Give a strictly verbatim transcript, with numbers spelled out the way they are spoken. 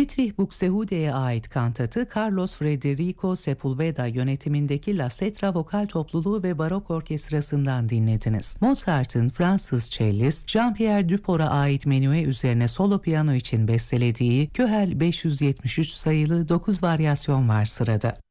Dietrich Buxtehude'ye ait kantatı Carlos Frederico Sepulveda yönetimindeki La Cetra Vokal Topluluğu ve Barok Orkestrası'ndan dinlediniz. Mozart'ın Fransız cellist Jean-Pierre Duport'a ait menüe üzerine solo piyano için bestelediği Köhel beş yüz yetmiş üç sayılı dokuz varyasyon var sırada.